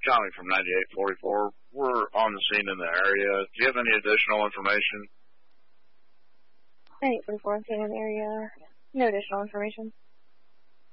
Tommy from 9844. We're on the scene in the area. Do you have any additional information? 9844 on scene in the area. No additional information.